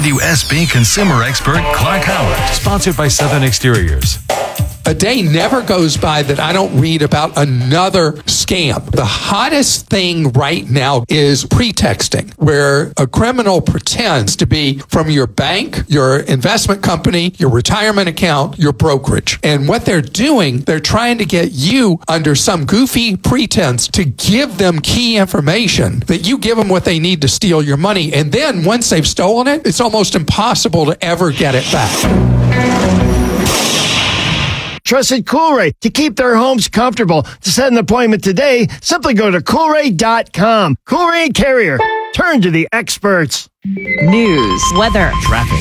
WSB consumer expert Clark Howard. Sponsored by Southern Exteriors. A day never goes by that I don't read about another scam. The hottest thing right now is pretexting, where a criminal pretends to be from your bank, your investment company, your retirement account, your brokerage. And what they're doing, they're trying to get you under some goofy pretense to give them key information that you give them what they need to steal your money. And then once they've stolen it, it's almost impossible to ever get it back. Trusted Coolray to keep their homes comfortable. To set an appointment today, simply go to Coolray.com. Coolray Carrier. Turn to the experts. News, weather, Traffic.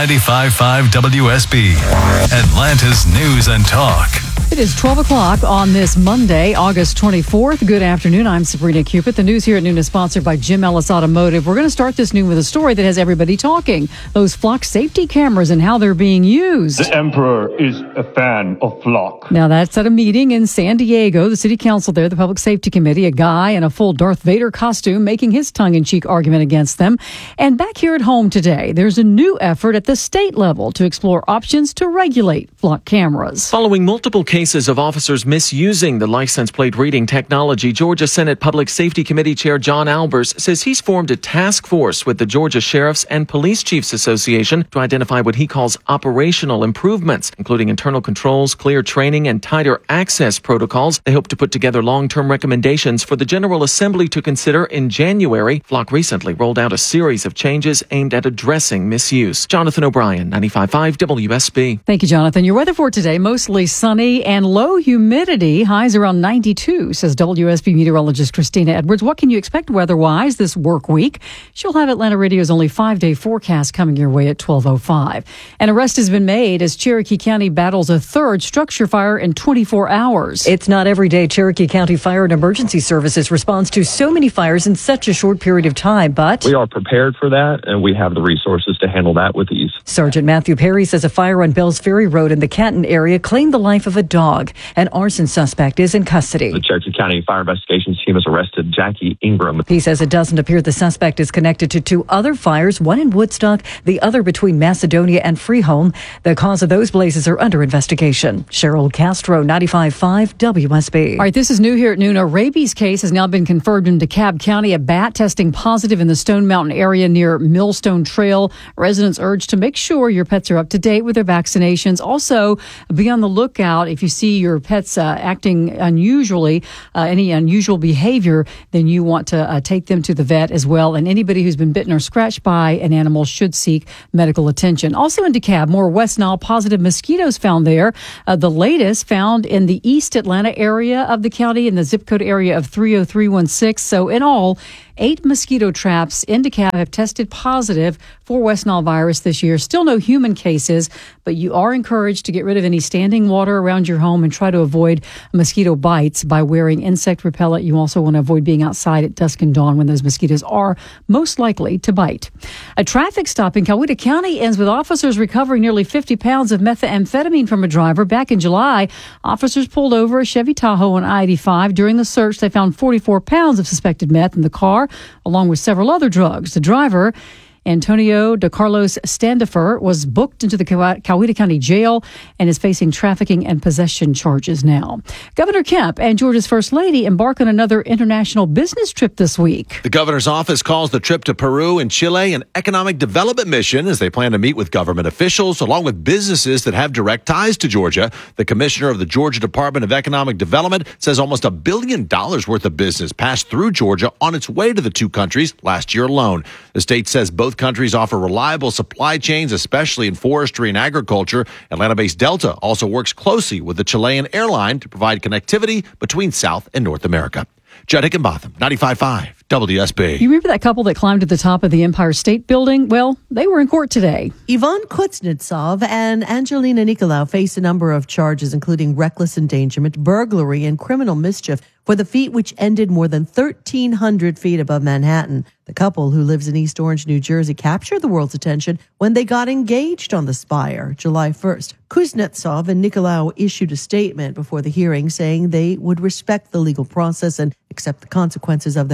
95.5 WSB, Atlanta's News and Talk. It is 12 o'clock on this Monday, August 24th. Good afternoon. I'm Sabrina Cupid. The news here at noon is sponsored by Jim Ellis Automotive. We're going to start this noon with a story that has everybody talking. Those Flock safety cameras and how they're being used. The Emperor is a fan of Flock. Now, that's at a meeting in San Diego. The city council there, the Public Safety Committee, a guy in a full Darth Vader costume making his tongue-in-cheek argument against them. And back here at home today, there's a new effort at the state level to explore options to regulate Flock cameras. Following multiple cases of officers misusing the license plate reading technology, Georgia Senate Public Safety Committee Chair John Albers says he's formed a task force with the Georgia Sheriffs and Police Chiefs Association to identify what he calls operational improvements, including internal controls, clear training, and tighter access protocols. They hope to put together long-term recommendations for the General Assembly to consider in January. Flock recently rolled out a series of changes aimed at addressing misuse. Jonathan O'Brien, 95.5 WSB. Thank you, Jonathan. Your weather for today, mostly sunny and low humidity, highs around 92, says WSB meteorologist Christina Edwards. What can you expect weather-wise this work week? She'll have Atlanta Radio's only 5-day forecast coming your way at 12:05. An arrest has been made as Cherokee County battles a third structure fire in 24 hours. It's not every day Cherokee County Fire and Emergency Services responds to so many fires in such a short period of time, but we are prepared for that, and we have the resources to handle that with ease. Sergeant Matthew Perry says a fire on Bells Ferry Road in the Canton area claimed the life of a dog. An arson suspect is in custody. The Cherokee County Fire Investigations Team has arrested Jackie Ingram. He says it doesn't appear the suspect is connected to two other fires, one in Woodstock, the other between Macedonia and Freeholm. The cause of those blazes are under investigation. Cheryl Castro, 95.5 WSB. All right, this is new here at noon. A rabies case has now been confirmed in DeKalb County. A bat testing positive in the Stone Mountain area near Millstone Trail. Residents urged to make sure your pets are up to date with their vaccinations. Also, be on the lookout if you see your pets acting unusually, any unusual behavior, then you want to take them to the vet as well. And anybody who's been bitten or scratched by an animal should seek medical attention. Also in DeKalb, more West Nile positive mosquitoes found there. The latest found in the East Atlanta area of the county in the zip code area of 30316. So in all, 8 mosquito traps in DeKalb have tested positive for West Nile virus this year. Still no human cases, but you are encouraged to get rid of any standing water around your home and try to avoid mosquito bites by wearing insect repellent. You also want to avoid being outside at dusk and dawn when those mosquitoes are most likely to bite. A traffic stop in Coweta County ends with officers recovering nearly 50 pounds of methamphetamine from a driver. Back in July, officers pulled over a Chevy Tahoe on I-85. During the search, they found 44 pounds of suspected meth in the car, along with several other drugs. The driver, Antonio de Carlos Standifer, was booked into the Coweta County Jail and is facing trafficking and possession charges now. Governor Kemp and Georgia's First Lady embark on another international business trip this week. The governor's office calls the trip to Peru and Chile an economic development mission as they plan to meet with government officials along with businesses that have direct ties to Georgia. The commissioner of the Georgia Department of Economic Development says almost $1 billion worth of business passed through Georgia on its way to the two countries last year alone. The state says both countries offer reliable supply chains, especially in forestry and agriculture. Atlanta-based Delta also works closely with the Chilean airline to provide connectivity between South and North America. Judd Hickenbotham, 95.5 WSB. You remember that couple that climbed to the top of the Empire State Building? Well, they were in court today. Ivan Kuznetsov and Angelina Nicolaou face a number of charges, including reckless endangerment, burglary, and criminal mischief for the feat which ended more than 1,300 feet above Manhattan. The couple, who lives in East Orange, New Jersey, captured the world's attention when they got engaged on the spire July 1st. Kuznetsov and Nicolaou issued a statement before the hearing saying they would respect the legal process and accept the consequences of their actions.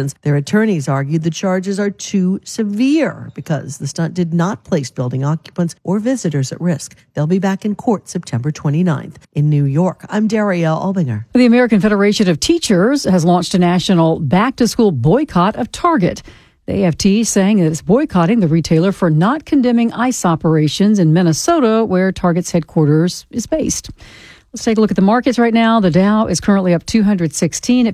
operations. Their attorneys argued the charges are too severe because the stunt did not place building occupants or visitors at risk. They'll be back in court September 29th in New York. I'm Daria Albinger. The American Federation of Teachers has launched a national back-to-school boycott of Target. The AFT saying that it's boycotting the retailer for not condemning ICE operations in Minnesota, where Target's headquarters is based. Let's take a look at the markets right now. The Dow is currently up 216 at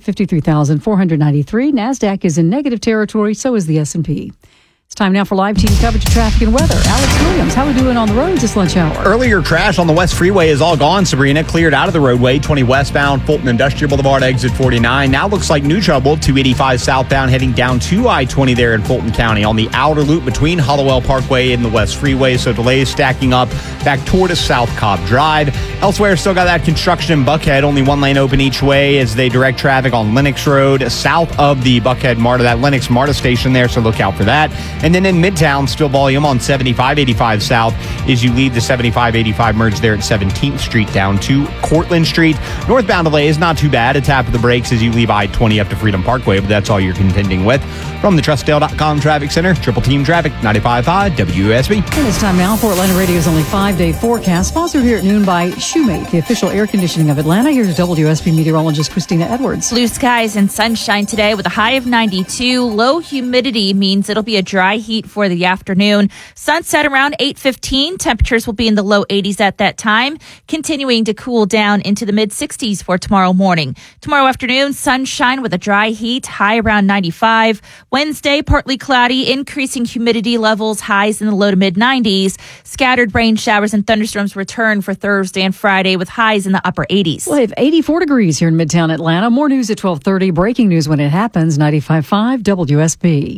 53,493. NASDAQ is in negative territory, so is the S&P. It's time now for live team coverage of traffic and weather. Alex Williams, how are we doing on the roads this lunch hour? Earlier crash on the West Freeway is all gone, Sabrina. Cleared out of the roadway. 20 westbound, Fulton Industrial Boulevard, exit 49. Now looks like new trouble. 285 southbound heading down to I-20 there in Fulton County on the outer loop between Hollowell Parkway and the West Freeway. So delays stacking up back toward a South Cobb Drive. Elsewhere, still got that construction in Buckhead. Only one lane open each way as they direct traffic on Lenox Road south of the Buckhead MARTA, that Lenox MARTA station there. So look out for that. And then in Midtown, still volume on 7585 South as you leave the 7585 merge there at 17th Street down to Cortlandt Street. Northbound delay is not too bad. A tap of the brakes as you leave I-20 up to Freedom Parkway, but that's all you're contending with. From the TrustDale.com Traffic Center, Triple Team Traffic, 95.5 WSB. And it's time now for Atlanta Radio's only 5-day forecast, sponsored here at noon by Shoemate, the official air conditioning of Atlanta. Here's WSB meteorologist Christina Edwards. Blue skies and sunshine today with a high of 92. Low humidity means it'll be a dry heat for the afternoon. Sunset around 8:15. Temperatures will be in the low 80s at that time, continuing to cool down into the mid-60s for tomorrow morning. Tomorrow afternoon, sunshine with a dry heat, high around 95. Wednesday, partly cloudy, increasing humidity levels, highs in the low to mid-90s. Scattered rain showers and thunderstorms return for Thursday and Friday with highs in the upper 80s. We'll have 84 degrees here in Midtown Atlanta. More news at 12:30. Breaking news when it happens. 95.5 WSB.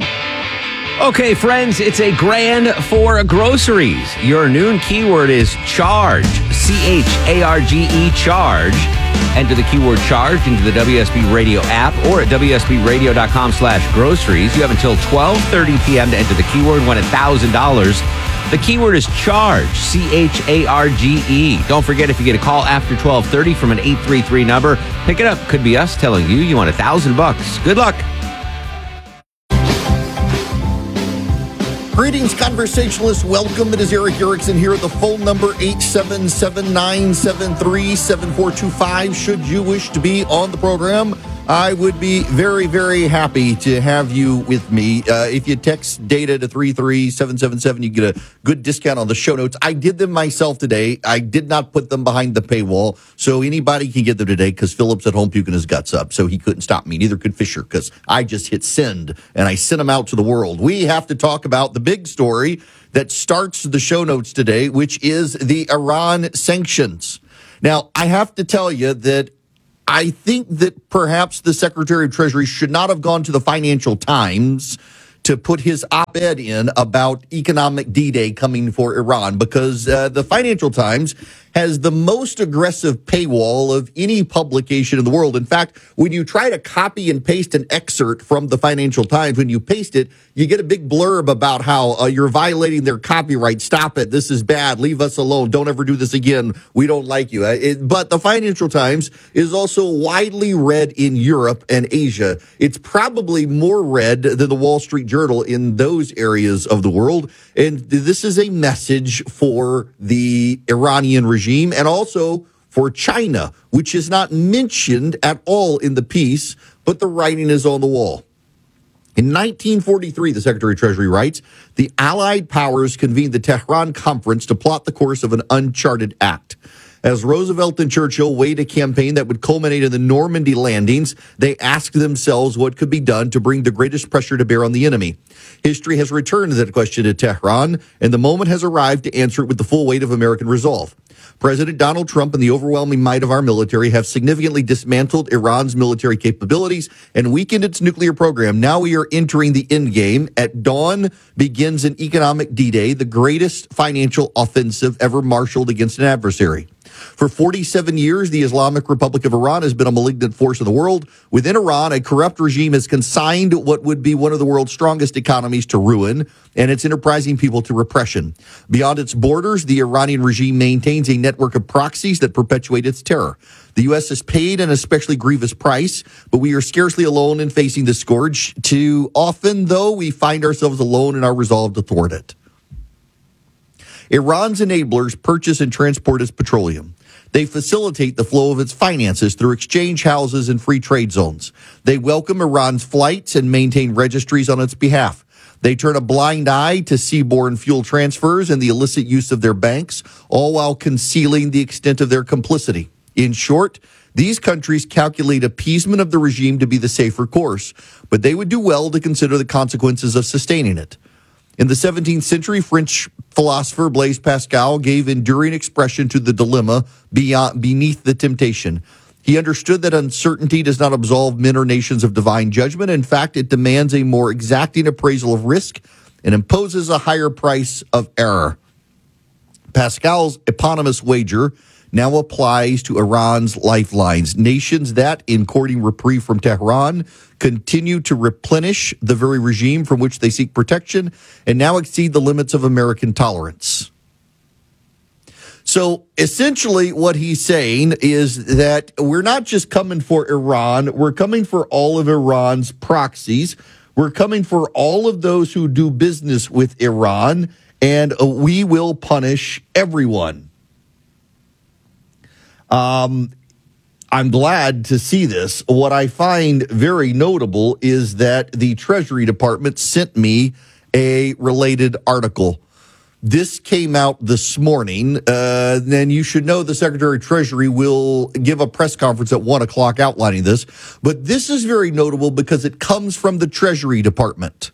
Okay, friends, it's a grand for groceries. Your noon keyword is charge, C-H-A-R-G-E, charge. Enter the keyword charge into the WSB Radio app or at WSBRadio.com/groceries. You have until 12:30 p.m. to enter the keyword, win $1,000. The keyword is charge, C-H-A-R-G-E. Don't forget, if you get a call after 12:30 from an 833 number, pick it up. Could be us telling you you want $1,000. Good luck. Greetings, conversationalists. Welcome. It is Eric Erickson here at the phone number 877-973-7425. Should you wish to be on the program, I would be very, very happy to have you with me. If you text data to 33777, you get a good discount on the show notes. I did them myself today. I did not put them behind the paywall, so anybody can get them today because Philip's at home puking his guts up, so he couldn't stop me. Neither could Fisher because I just hit send, and I sent them out to the world. We have to talk about the big story that starts the show notes today, which is the Iran sanctions. Now, I have to tell you that I think that perhaps the Secretary of Treasury should not have gone to the Financial Times to put his op-ed in about economic D-Day coming for Iran, because the Financial Times has the most aggressive paywall of any publication in the world. In fact, when you try to copy and paste an excerpt from the Financial Times, when you paste it, you get a big blurb about how you're violating their copyright. Stop it. This is bad. Leave us alone. Don't ever do this again. We don't like you. But the Financial Times is also widely read in Europe and Asia. It's probably more read than the Wall Street Journal in those areas of the world. And this is a message for the Iranian regime and also for China, which is not mentioned at all in the piece, but the writing is on the wall. In 1943, the Secretary of Treasury writes, the Allied powers convened the Tehran Conference to plot the course of an uncharted act. As Roosevelt and Churchill weighed a campaign that would culminate in the Normandy landings, they asked themselves what could be done to bring the greatest pressure to bear on the enemy. History has returned to that question to Tehran, and the moment has arrived to answer it with the full weight of American resolve. President Donald Trump and the overwhelming might of our military have significantly dismantled Iran's military capabilities and weakened its nuclear program. Now we are entering the end game. At dawn begins an economic D-Day, the greatest financial offensive ever marshaled against an adversary. For 47 years, the Islamic Republic of Iran has been a malignant force in the world. Within Iran, a corrupt regime has consigned what would be one of the world's strongest economies to ruin and its enterprising people to repression. Beyond its borders, the Iranian regime maintains a network of proxies that perpetuate its terror. The U.S. has paid an especially grievous price, but we are scarcely alone in facing this scourge. Too often, though, we find ourselves alone in our resolve to thwart it. Iran's enablers purchase and transport its petroleum. They facilitate the flow of its finances through exchange houses and free trade zones. They welcome Iran's flights and maintain registries on its behalf. They turn a blind eye to seaborne fuel transfers and the illicit use of their banks, all while concealing the extent of their complicity. In short, these countries calculate appeasement of the regime to be the safer course, but they would do well to consider the consequences of sustaining it. In the 17th century, French philosopher Blaise Pascal gave enduring expression to the dilemma beneath the temptation. He understood that uncertainty does not absolve men or nations of divine judgment. In fact, it demands a more exacting appraisal of risk and imposes a higher price of error. Pascal's eponymous wager now applies to Iran's lifelines, nations that, in courting reprieve from Tehran, continue to replenish the very regime from which they seek protection and now exceed the limits of American tolerance. So essentially what he's saying is that we're not just coming for Iran, we're coming for all of Iran's proxies. We're coming for all of those who do business with Iran, and we will punish everyone. I'm glad to see this. What I find very notable is that the Treasury Department sent me a related article. This came out this morning. Then you should know the Secretary of Treasury will give a press conference at 1 o'clock outlining this. But this is very notable because it comes from the Treasury Department.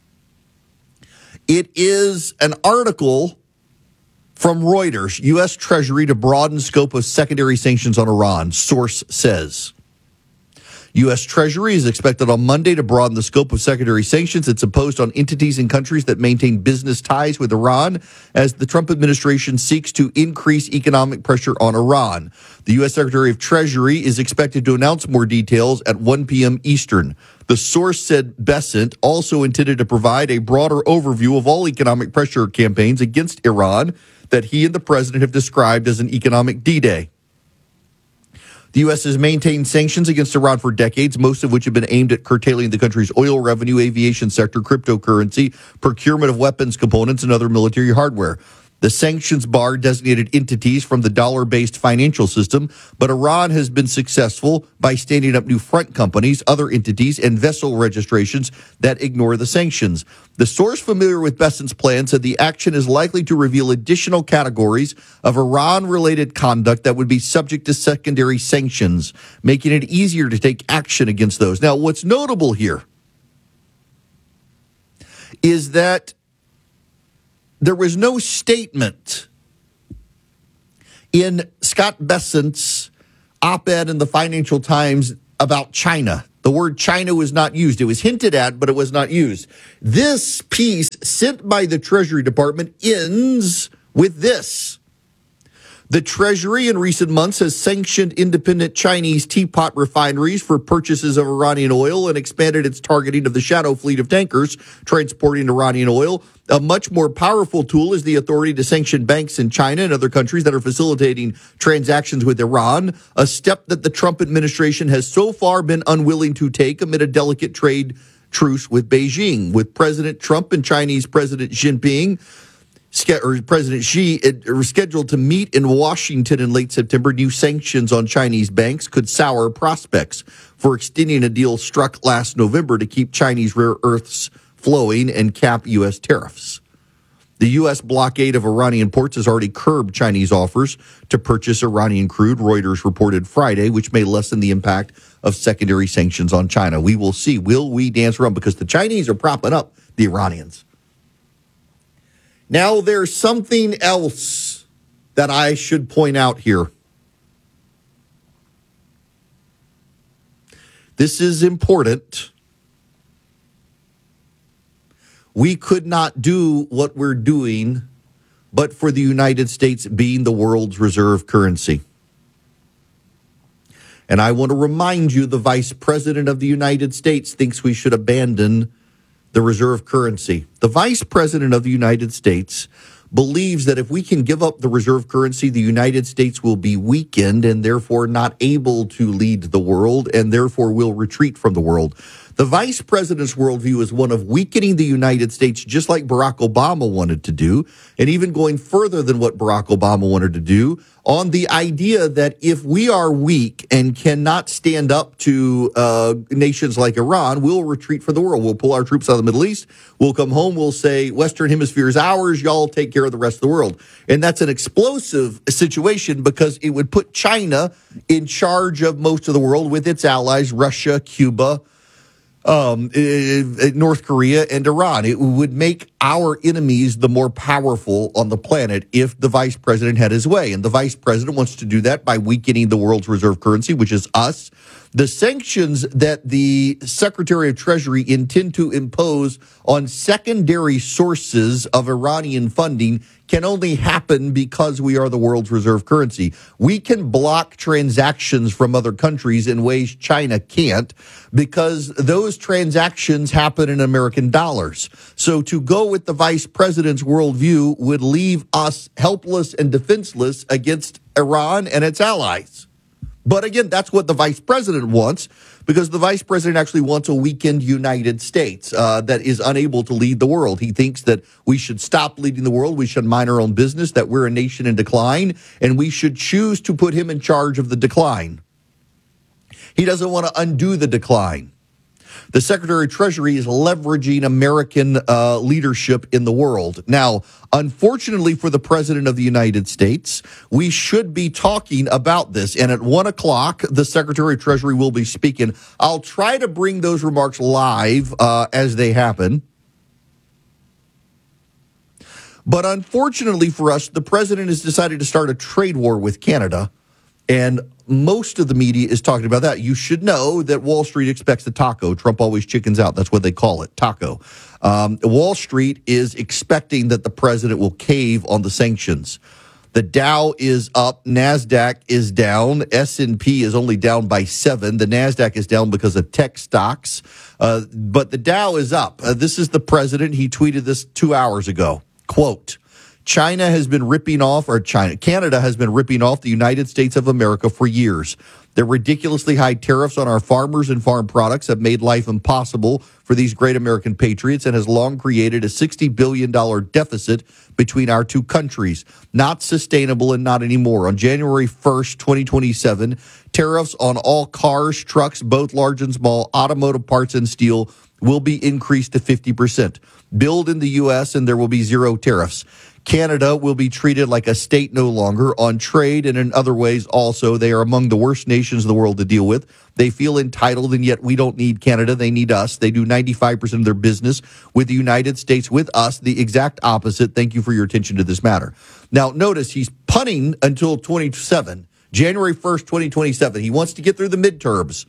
It is an article from Reuters, U.S. Treasury to broaden scope of secondary sanctions on Iran, source says. U.S. Treasury is expected on Monday to broaden the scope of secondary sanctions it's imposed on entities and countries that maintain business ties with Iran as the Trump administration seeks to increase economic pressure on Iran. The U.S. Secretary of Treasury is expected to announce more details at 1 p.m. Eastern. The source said Bessent also intended to provide a broader overview of all economic pressure campaigns against Iran that he and the president have described as an economic D-Day. The U.S. has maintained sanctions against Iran for decades, most of which have been aimed at curtailing the country's oil revenue, aviation sector, cryptocurrency, procurement of weapons components, and other military hardware. The sanctions bar designated entities from the dollar-based financial system, but Iran has been successful by standing up new front companies, other entities, and vessel registrations that ignore the sanctions. The source familiar with Bessent's plan said the action is likely to reveal additional categories of Iran-related conduct that would be subject to secondary sanctions, making it easier to take action against those. Now, what's notable here is that there was no statement in Scott Bessent's op-ed in the Financial Times about China. The word China was not used. It was hinted at, but it was not used. This piece sent by the Treasury Department ends with this. The Treasury in recent months has sanctioned independent Chinese teapot refineries for purchases of Iranian oil and expanded its targeting of the shadow fleet of tankers transporting Iranian oil. A much more powerful tool is the authority to sanction banks in China and other countries that are facilitating transactions with Iran, a step that the Trump administration has so far been unwilling to take amid a delicate trade truce with Beijing. With President Trump and Chinese President President Xi are scheduled to meet in Washington in late September, new sanctions on Chinese banks could sour prospects for extending a deal struck last November to keep Chinese rare earths flowing and cap U.S. tariffs. The U.S. blockade of Iranian ports has already curbed Chinese offers to purchase Iranian crude, Reuters reported Friday, which may lessen the impact of secondary sanctions on China. We will see. Will we dance around? Because the Chinese are propping up the Iranians. Now, there's something else that I should point out here. This is important. We could not do what we're doing but for the United States being the world's reserve currency. And I want to remind you, the Vice President of the United States thinks we should abandon the reserve currency. The Vice President of the United States believes that if we can give up the reserve currency, the United States will be weakened and therefore not able to lead the world and therefore will retreat from the world. The Vice President's worldview is one of weakening the United States, just like Barack Obama wanted to do, and even going further than what Barack Obama wanted to do, on the idea that if we are weak and cannot stand up to nations like Iran, we'll retreat from the world. We'll pull our troops out of the Middle East. We'll come home. We'll say, Western Hemisphere is ours. Y'all take care of the rest of the world. And that's an explosive situation because it would put China in charge of most of the world with its allies, Russia, Cuba, North Korea, and Iran. It would make our enemies the more powerful on the planet if the vice president had his way. And the vice president wants to do that by weakening the world's reserve currency, which is us. The sanctions that the Secretary of Treasury intend to impose on secondary sources of Iranian funding can only happen because we are the world's reserve currency. We can block transactions from other countries in ways China can't because those transactions happen in American dollars. So to go with the vice president's worldview would leave us helpless and defenseless against Iran and its allies. But again, that's what the vice president wants, because the vice president actually wants a weakened United States that is unable to lead the world. He thinks that we should stop leading the world. We should mind our own business, that we're a nation in decline, and we should choose to put him in charge of the decline. He doesn't want to undo the decline. The Secretary of Treasury is leveraging American leadership in the world. Now, unfortunately for the President of the United States, we should be talking about this. And at 1 o'clock, the Secretary of Treasury will be speaking. I'll try to bring those remarks live as they happen. But unfortunately for us, the President has decided to start a trade war with Canada. And most of the media is talking about that. You should know that Wall Street expects the taco. Trump always chickens out. That's what they call it, taco. Wall Street is expecting that the president will cave on the sanctions. The Dow is up. NASDAQ is down. S&P is only down by 7. The NASDAQ is down because of tech stocks. But the Dow is up. This is the president. He tweeted this 2 hours ago. Quote, Canada has been ripping off the United States of America for years. Their ridiculously high tariffs on our farmers and farm products have made life impossible for these great American patriots and has long created a $60 billion deficit between our two countries. Not sustainable and not anymore. On January 1st, 2027, tariffs on all cars, trucks, both large and small, automotive parts and steel will be increased to 50%. Build in the U.S. and there will be zero tariffs. Canada will be treated like a state no longer. On trade and in other ways also, they are among the worst nations in the world to deal with. They feel entitled, and yet we don't need Canada. They need us. They do 95% of their business with the United States, with us, the exact opposite. Thank you for your attention to this matter. Now, notice he's punting until 27, January 1st, 2027. He wants to get through the midterms.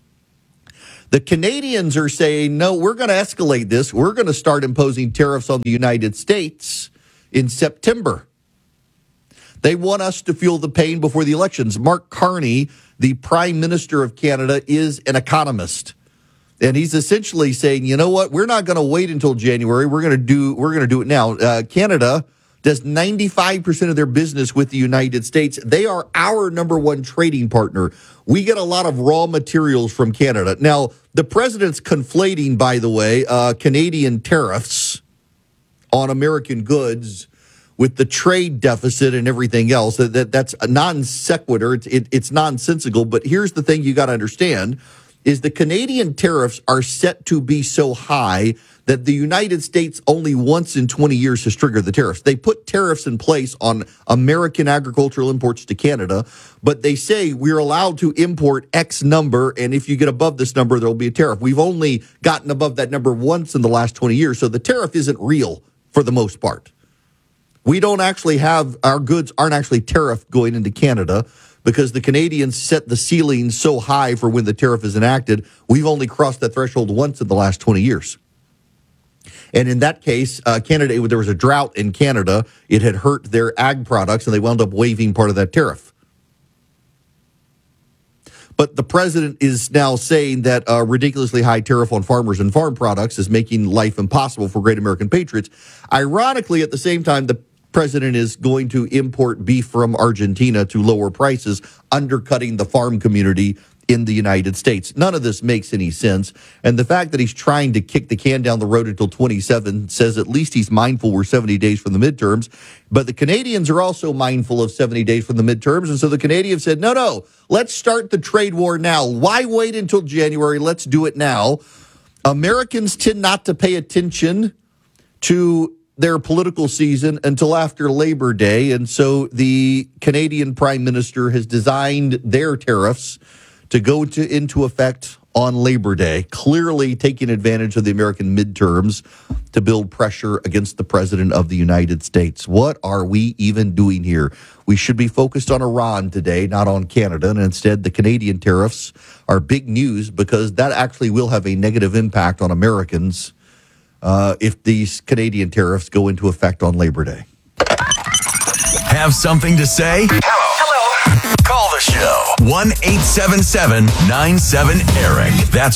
The Canadians are saying, no, we're going to escalate this. We're going to start imposing tariffs on the United States in September. They want us to feel the pain before the elections. Mark Carney, the Prime Minister of Canada, is an economist. And he's essentially saying, you know what, we're not going to wait until January. We're going to do it now. Canada does 95% of their business with the United States. They are our number one trading partner. We get a lot of raw materials from Canada. Now, the president's conflating, by the way, Canadian tariffs on American goods with the trade deficit and everything else. That's a non sequitur. It's nonsensical. But here's the thing you got to understand is the Canadian tariffs are set to be so high that the United States only once in 20 years has triggered the tariffs. They put tariffs in place on American agricultural imports to Canada, but they say we're allowed to import X number, and if you get above this number, there'll be a tariff. We've only gotten above that number once in the last 20 years, so the tariff isn't real for the most part. We don't actually have, our goods aren't actually tariffed going into Canada because the Canadians set the ceiling so high for when the tariff is enacted. We've only crossed that threshold once in the last 20 years. And in that case, Canada, there was a drought in Canada. It had hurt their ag products, and they wound up waiving part of that tariff. But the president is now saying that a ridiculously high tariff on farmers and farm products is making life impossible for great American patriots. Ironically, at the same time, the president is going to import beef from Argentina to lower prices, undercutting the farm community in the United States. None of this makes any sense. And the fact that he's trying to kick the can down the road until 27 says at least he's mindful we're 70 days from the midterms. But the Canadians are also mindful of 70 days from the midterms. And so the Canadians said, no, let's start the trade war now. Why wait until January? Let's do it now. Americans tend not to pay attention to their political season until after Labor Day. And so the Canadian Prime Minister has designed their tariffs to go into effect on Labor Day, clearly taking advantage of the American midterms to build pressure against the President of the United States. What are we even doing here? We should be focused on Iran today, not on Canada. And instead, the Canadian tariffs are big news because that actually will have a negative impact on Americans if these Canadian tariffs go into effect on Labor Day. Have something to say? Hello. Call the show. 1-877-97-ERIC. That's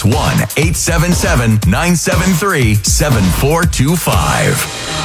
1-877-973-7425.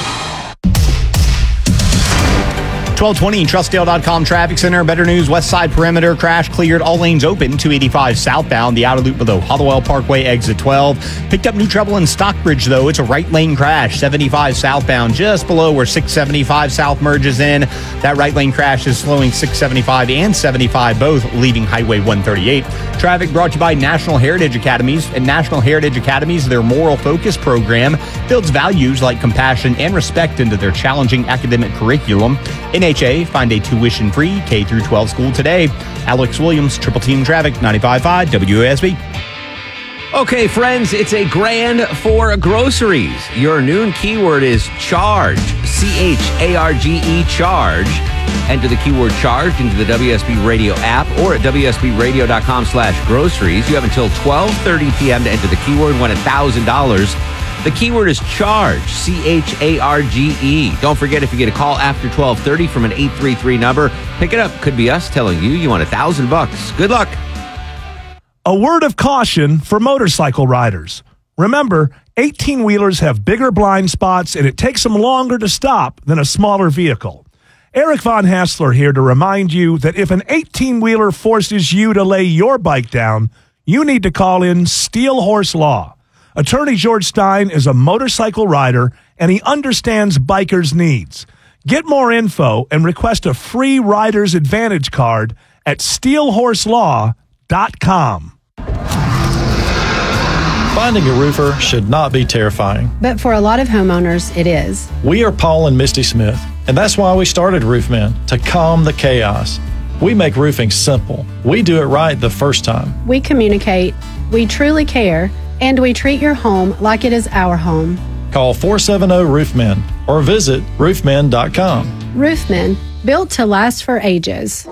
1220 Trustdale.com traffic center. Better news. West side perimeter crash cleared. All lanes open. 285 southbound. The outer loop below Hollowell Parkway exit 12. Picked up new trouble in Stockbridge though. It's a right lane crash. 75 southbound just below where 675 south merges in. That right lane crash is slowing 675 and 75 both leaving Highway 138. Traffic brought to you by National Heritage Academies. And National Heritage Academies, their moral focus program builds values like compassion and respect into their challenging academic curriculum. NHA, find a tuition-free K-12 school today. Alex Williams, Triple Team Traffic, 95.5 WSB. Okay, friends, it's a grand for groceries. Your noon keyword is charge, C-H-A-R-G-E, charge. Enter the keyword charge into the WSB Radio app or at WSBradio.com/groceries. You have until 12:30 p.m. to enter the keyword, win $1,000. The keyword is charge, C-H-A-R-G-E. Don't forget, if you get a call after 12:30 from an 833 number, pick it up. Could be us telling you want $1,000. Good luck. A word of caution for motorcycle riders. Remember, 18-wheelers have bigger blind spots and it takes them longer to stop than a smaller vehicle. Eric Von Hassler here to remind you that if an 18-wheeler forces you to lay your bike down, you need to call in Steel Horse Law. Attorney George Stein is a motorcycle rider, and he understands bikers' needs. Get more info and request a free Rider's Advantage card at steelhorselaw.com. Finding a roofer should not be terrifying. But for a lot of homeowners, it is. We are Paul and Misty Smith, and that's why we started Roofmen, to calm the chaos. We make roofing simple. We do it right the first time. We communicate, we truly care, and we treat your home like it is our home. Call 470-ROOFMEN or visit roofmen.com. Roofmen, built to last for ages.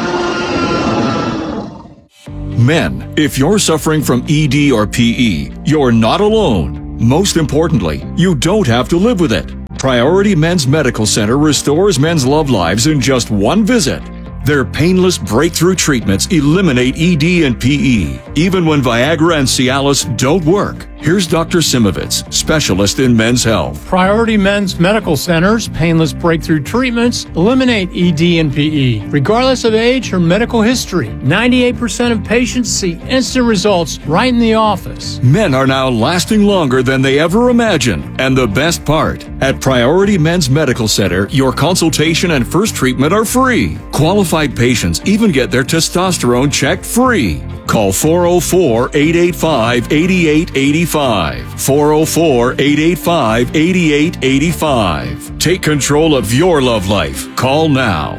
Men, if you're suffering from ED or PE, you're not alone. Most importantly, you don't have to live with it. Priority Men's Medical Center restores men's love lives in just one visit. Their painless breakthrough treatments eliminate ED and PE, even when Viagra and Cialis don't work. Here's Dr. Simovitz, specialist in men's health. Priority Men's Medical Center's painless breakthrough treatments eliminate ED and PE, regardless of age or medical history. 98% of patients see instant results right in the office. Men are now lasting longer than they ever imagined. And the best part, at Priority Men's Medical Center, your consultation and first treatment are free. Qualified patients even get their testosterone checked free. Call 404-885-8885. 404-885-8885. Take control of your love life. Call now.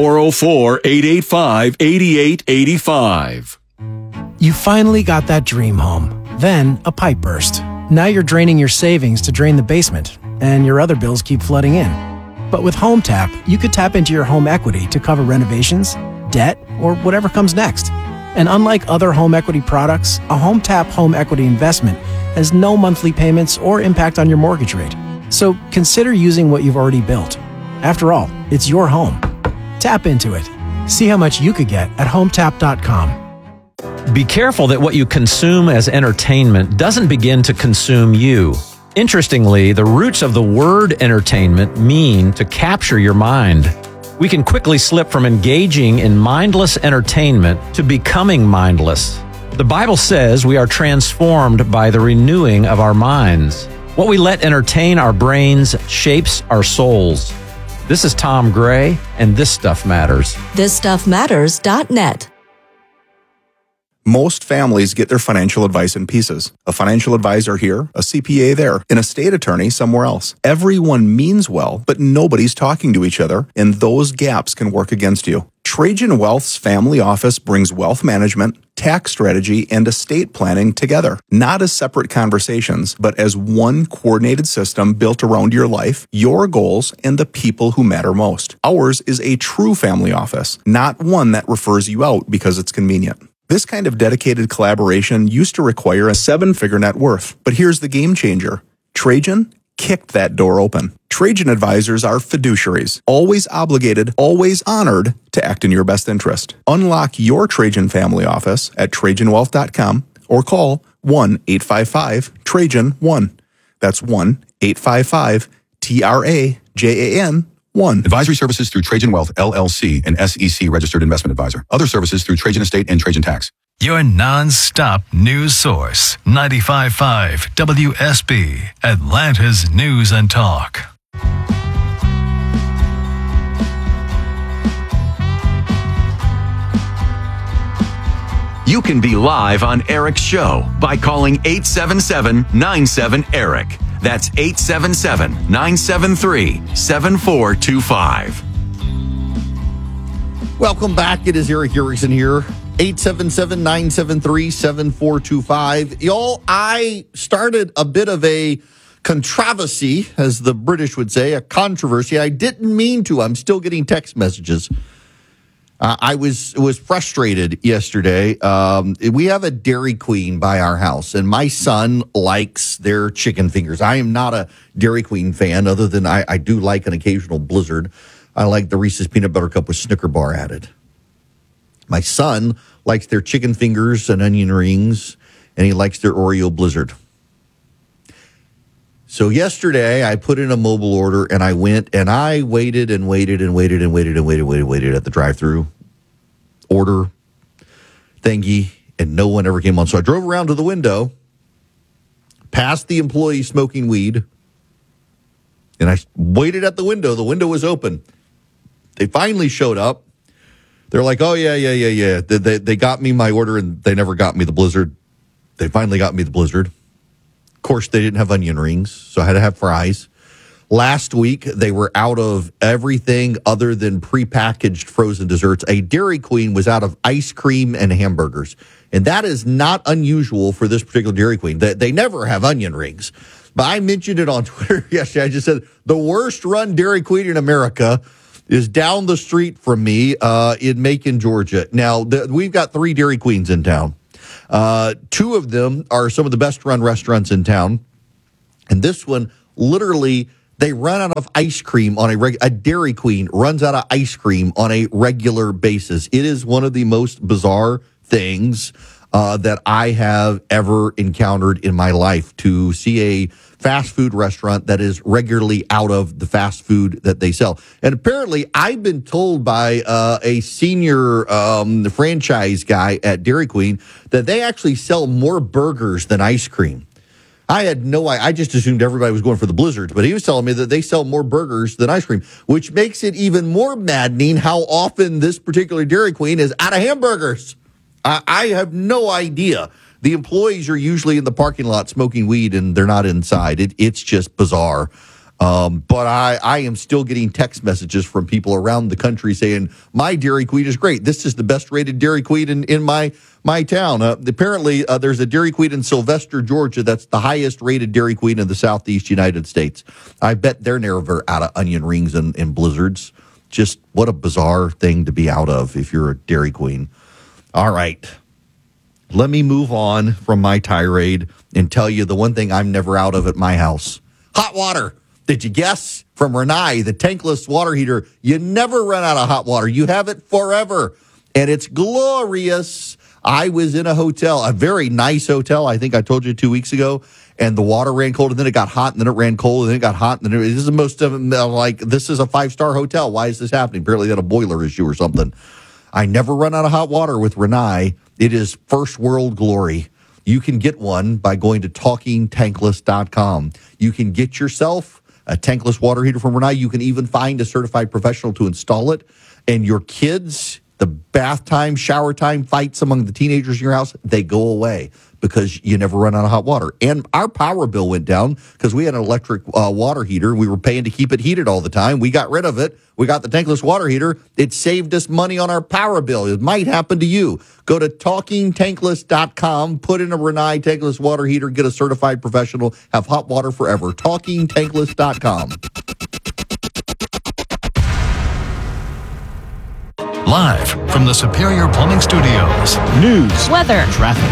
404-885-8885. You finally got that dream home. Then a pipe burst. Now you're draining your savings to drain the basement, and your other bills keep flooding in. But with Home Tap, you could tap into your home equity to cover renovations, debt, or whatever comes next. And unlike other home equity products, a Home Tap home equity investment has no monthly payments or impact on your mortgage rate. So consider using what you've already built. After all, it's your home. Tap into it. See how much you could get at HomeTap.com. Be careful that what you consume as entertainment doesn't begin to consume you. Interestingly, the roots of the word entertainment mean to capture your mind. We can quickly slip from engaging in mindless entertainment to becoming mindless. The Bible says we are transformed by the renewing of our minds. What we let entertain our brains shapes our souls. This is Tom Gray, and This Stuff Matters. ThisStuffMatters.net. Most families get their financial advice in pieces. A financial advisor here, a CPA there, an estate attorney somewhere else. Everyone means well, but nobody's talking to each other, and those gaps can work against you. Trajan Wealth's family office brings wealth management, tax strategy, and estate planning together, not as separate conversations, but as one coordinated system built around your life, your goals, and the people who matter most. Ours is a true family office, not one that refers you out because it's convenient. This kind of dedicated collaboration used to require a 7-figure net worth, but here's the game changer. Trajan kicked that door open. Trajan advisors are fiduciaries, always obligated, always honored to act in your best interest. Unlock your Trajan family office at TrajanWealth.com or call 1-855-TRAJAN-1. That's 1-855-TRAJAN-1. Advisory services through Trajan Wealth, LLC, an SEC registered investment advisor. Other services through Trajan Estate and Trajan Tax. Your non-stop news source, 95.5 WSB, Atlanta's News and Talk. You can be live on Eric's show by calling 877-97-ERIC. That's 877-973-7425. Welcome back. It is Eric Erickson here. 877-973-7425. Y'all, I started a bit of a controversy, as the British would say, a controversy. I didn't mean to. I'm still getting text messages. I was frustrated yesterday. We have a Dairy Queen by our house, and my son likes their chicken fingers. I am not a Dairy Queen fan, other than I do like an occasional Blizzard. I like the Reese's Peanut Butter Cup with Snicker bar added. My son likes their chicken fingers and onion rings, and he likes their Oreo Blizzard. So yesterday, I put in a mobile order, and I went and I waited at the drive-thru order thingy, and no one ever came on. So I drove around to the window, past the employee smoking weed, and I waited at the window. The window was open. They finally showed up. They're like, oh, yeah. They got me my order, and they never got me the Blizzard. They finally got me the Blizzard. Of course, they didn't have onion rings, so I had to have fries. Last week, they were out of everything other than prepackaged frozen desserts. A Dairy Queen was out of ice cream and hamburgers. And that is not unusual for this particular Dairy Queen. They never have onion rings. But I mentioned it on Twitter yesterday. I just said the worst run Dairy Queen in America is down the street from me in Macon, Georgia. Now, we've got 3 Dairy Queens in town. 2 of them are some of the best run restaurants in town. And this one, literally, they run out of ice cream on a Dairy Queen runs out of ice cream on a regular basis. It is one of the most bizarre things that I have ever encountered in my life, to see a fast food restaurant that is regularly out of the fast food that they sell. And apparently, I've been told by a senior franchise guy at Dairy Queen that they actually sell more burgers than ice cream. I had no idea. I just assumed everybody was going for the Blizzards, but he was telling me that they sell more burgers than ice cream, which makes it even more maddening how often this particular Dairy Queen is out of hamburgers. I have no idea. The employees are usually in the parking lot smoking weed, and they're not inside. It's just bizarre. But I am still getting text messages from people around the country saying, my Dairy Queen is great. This is the best rated Dairy Queen in my town. Apparently, there's a Dairy Queen in Sylvester, Georgia, that's the highest rated Dairy Queen in the Southeast United States. I bet they're never out of onion rings and Blizzards. Just what a bizarre thing to be out of if you're a Dairy Queen. All right. let me move on from my tirade and tell you the one thing I'm never out of at my house. Hot water. Did you guess? From Rinnai, the tankless water heater. You never run out of hot water. You have it forever. And it's glorious. I was in a hotel, a very nice hotel. I think I told you 2 weeks ago. And the water ran cold, and then it got hot, and then it ran cold, and then it got hot. And then this is the most of them, like, this is a 5-star hotel. Why is this happening? Apparently, they had a boiler issue or something. I never run out of hot water with Rinnai. It is first world glory. You can get one by going to TalkingTankless.com. You can get yourself a tankless water heater from Rinnai. You can even find a certified professional to install it. And your kids, the bath time, shower time fights among the teenagers in your house, they go away because you never run out of hot water. And our power bill went down because we had an electric water heater. We were paying to keep it heated all the time. We got rid of it. We got the tankless water heater. It saved us money on our power bill. It might happen to you. Go to TalkingTankless.com, put in a Rinnai tankless water heater, get a certified professional, have hot water forever. TalkingTankless.com. Live from the Superior Plumbing Studios. News, weather, traffic.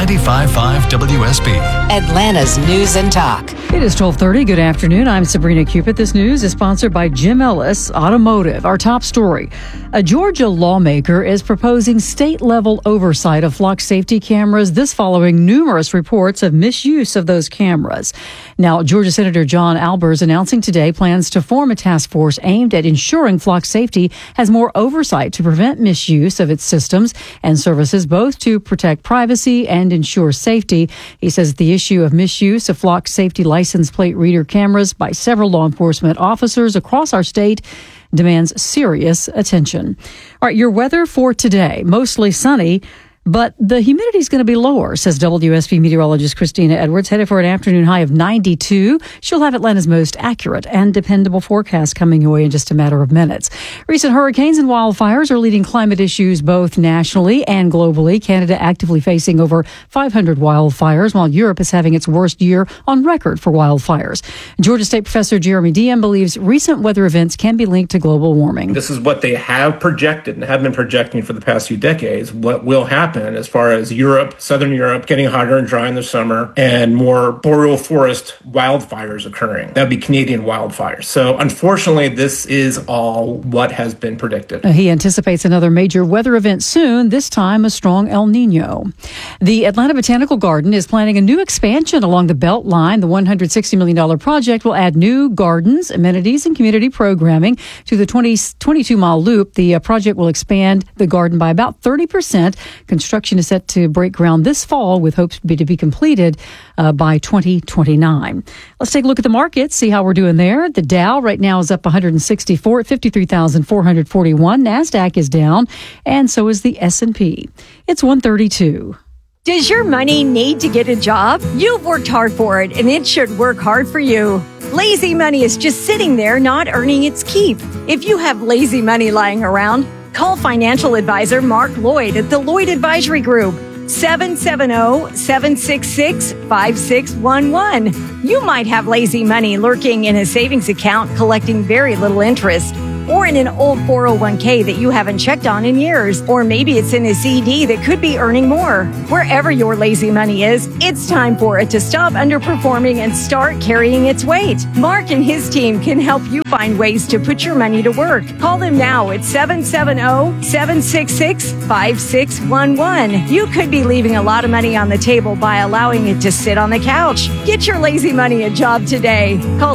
95.5 WSB. Atlanta's News and Talk. It is 12:30. Good afternoon. I'm Sabrina Cupid. This news is sponsored by Jim Ellis Automotive. Our top story. A Georgia lawmaker is proposing state-level oversight of flock safety cameras, this following numerous reports of misuse of those cameras. Now, Georgia Senator John Albers announcing today plans to form a task force aimed at ensuring flock safety has more oversight to prevent misuse of its systems and services, both to protect privacy and ensure safety. He says the issue of misuse of flock safety license plate reader cameras by several law enforcement officers across our state demands serious attention. All right, your weather for today, mostly sunny, but the humidity is going to be lower, says WSB meteorologist Christina Edwards, headed for an afternoon high of 92. She'll have Atlanta's most accurate and dependable forecast coming your way in just a matter of minutes. Recent hurricanes and wildfires are leading climate issues both nationally and globally. Canada actively facing over 500 wildfires, while Europe is having its worst year on record for wildfires. Georgia State professor Jeremy Diem believes recent weather events can be linked to global warming. This is what they have projected and have been projecting for the past few decades. What will happen as far as Europe, Southern Europe, getting hotter and dry in the summer, and more boreal forest wildfires occurring. That would be Canadian wildfires. So unfortunately, this is all what has been predicted. He anticipates another major weather event soon, this time a strong El Nino. The Atlanta Botanical Garden is planning a new expansion along the Belt Line. The $160 million project will add new gardens, amenities, and community programming to the 22-mile loop. The project will expand the garden by about 30%. Construction is set to break ground this fall with hopes to be completed by 2029. Let's take a look at the markets, see how we're doing there. The Dow right now is up 164 at 53,441. NASDAQ is down, and so is the S&P. It's 132. Does your money need to get a job? You've worked hard for it, and it should work hard for you. Lazy money is just sitting there not earning its keep. If you have lazy money lying around, call financial advisor Mark Lloyd at the Lloyd Advisory Group, 770-766-5611. You might have lazy money lurking in a savings account collecting very little interest, or in an old 401k that you haven't checked on in years, or maybe it's in a CD that could be earning more. Wherever your lazy money is, it's time for it to stop underperforming and start carrying its weight. Mark and his team can help you find ways to put your money to work. Call them now at 770-766-5611. You could be leaving a lot of money on the table by allowing it to sit on the couch. Get your lazy money a job today. Call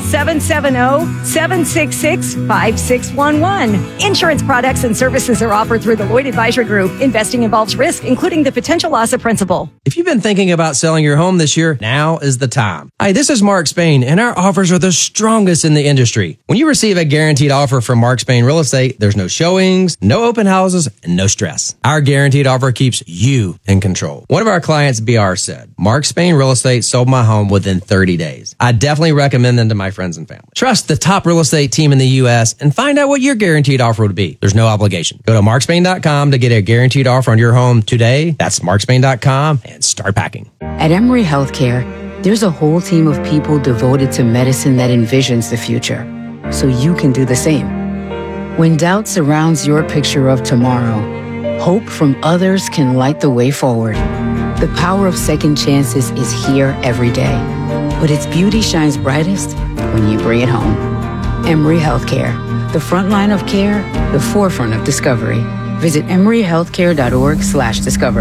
770-766-5611. Insurance products and services are offered through the Lloyd Advisory Group. Investing involves risk, including the potential loss of principal. If you've been thinking about selling your home this year, now is the time. Hi, this is Mark Spain, and our offers are the strongest in the industry. When you receive a guaranteed offer from Mark Spain Real Estate, there's no showings, no open houses, and no stress. Our guaranteed offer keeps you in control. One of our clients, BR, said, Mark Spain Real Estate sold my home within 30 days. I definitely recommend them to my friends and family. Trust the top real estate team in the U.S. and find out what your guaranteed offer would be. There's no obligation. Go to markspain.com to get a guaranteed offer on your home today. That's markspain.com and start packing. At Emory Healthcare, there's a whole team of people devoted to medicine that envisions the future, so you can do the same. When doubt surrounds your picture of tomorrow, hope from others can light the way forward. The power of second chances is here every day, but its beauty shines brightest when you bring it home. Emory Healthcare, the front line of care, the forefront of discovery. Visit emoryhealthcare.org/discover.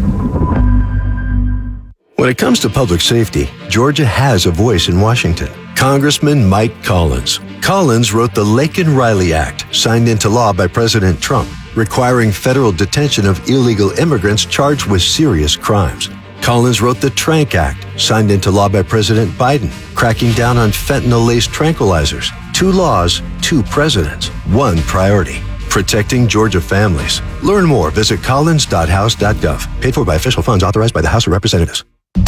When it comes to public safety, Georgia has a voice in Washington. Congressman Mike Collins. Collins wrote the Laken-Riley Act, signed into law by President Trump, requiring federal detention of illegal immigrants charged with serious crimes. Collins wrote the Trank Act, signed into law by President Biden, cracking down on fentanyl-laced tranquilizers. 2 laws, 2 presidents, 1 priority. Protecting Georgia families. Learn more. Visit collins.house.gov. Paid for by official funds authorized by the House of Representatives.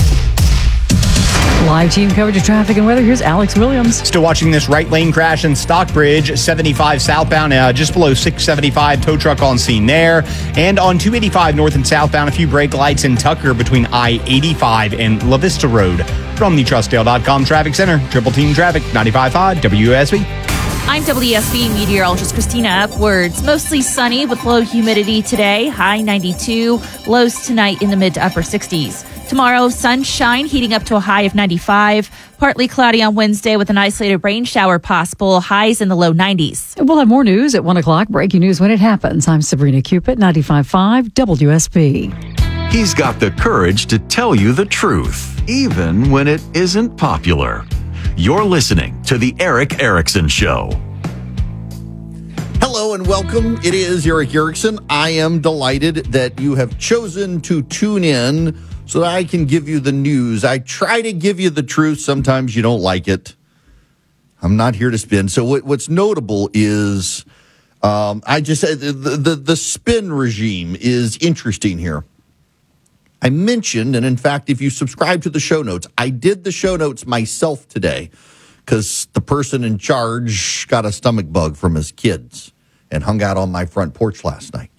Live team coverage of traffic and weather. Here's Alex Williams. Still watching this right lane crash in Stockbridge, 75 southbound, just below 675. Tow truck on scene there. And on 285 north and southbound, a few brake lights in Tucker between I-85 and La Vista Road. From the TrustDale.com Traffic Center, Triple Team Traffic, 95.5 WSB. I'm WSB meteorologist Christina Upwards. Mostly sunny with low humidity today, high 92, lows tonight in the mid to upper 60s. Tomorrow, sunshine heating up to a high of 95. Partly cloudy on Wednesday with an isolated rain shower possible, highs in the low 90s. We'll have more news at 1 o'clock. Breaking news when it happens. I'm Sabrina Cupid, 95.5 WSB. He's got the courage to tell you the truth, even when it isn't popular. You're listening to The Eric Erickson Show. Hello and welcome. It is Eric Erickson. I am delighted that you have chosen to tune in so that I can give you the news. I try to give you the truth. Sometimes you don't like it. I'm not here to spin. So what's notable is I just said the spin regime is interesting here. I mentioned, and in fact, if you subscribe to the show notes, I did the show notes myself today because the person in charge got a stomach bug from his kids and hung out on my front porch last night.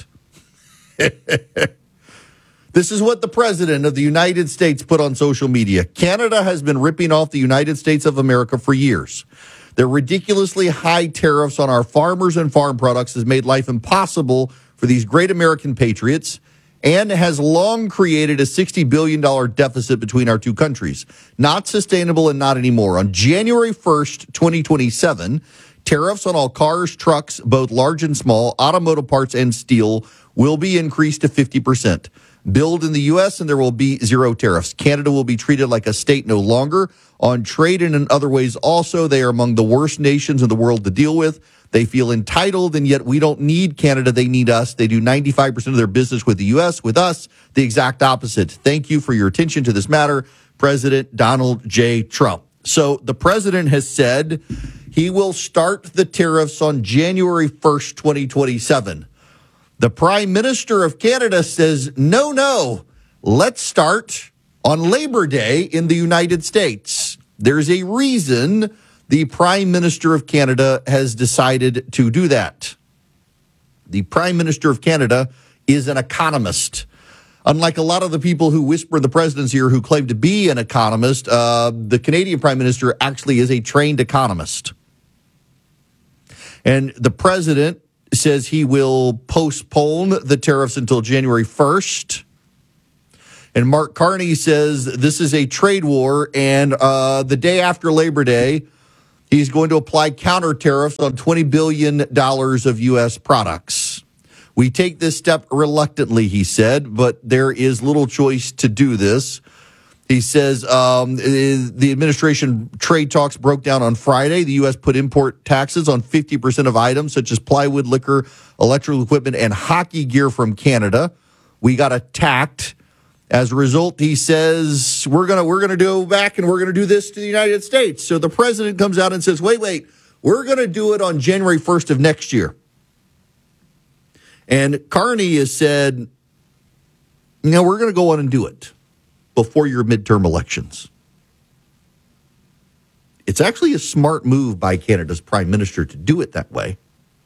This is what the president of the United States put on social media. Canada has been ripping off the United States of America for years. Their ridiculously high tariffs on our farmers and farm products has made life impossible for these great American patriots and has long created a $60 billion deficit between our two countries. Not sustainable and not anymore. On January 1st, 2027, tariffs on all cars, trucks, both large and small, automotive parts and steel will be increased to 50%. Build in the U.S. and there will be 0 tariffs. Canada will be treated like a state no longer. On trade and in other ways also, they are among the worst nations in the world to deal with. They feel entitled, and yet we don't need Canada. They need us. They do 95% of their business with the U.S. With us, the exact opposite. Thank you for your attention to this matter, President Donald J. Trump. So the president has said he will start the tariffs on January 1st, 2027. The Prime Minister of Canada says, no, let's start on Labor Day in the United States. There's a reason the Prime Minister of Canada has decided to do that. The Prime Minister of Canada is an economist. Unlike a lot of the people who whisper in the presidency here who claim to be an economist, the Canadian Prime Minister actually is a trained economist. And the president says he will postpone the tariffs until January 1st. And Mark Carney says this is a trade war, and the day after Labor Day, he's going to apply counter tariffs on $20 billion of U.S. products. We take this step reluctantly, he said, but there is little choice to do this. He says the administration trade talks broke down on Friday. The U.S. put import taxes on 50% of items such as plywood, liquor, electrical equipment, and hockey gear from Canada. We got attacked. As a result, he says, we're gonna go back and we're going to do this to the United States. So the president comes out and says, wait, we're going to do it on January 1st of next year. And Carney has said, we're going to go on and do it before your midterm elections. It's actually a smart move by Canada's prime minister to do it that way.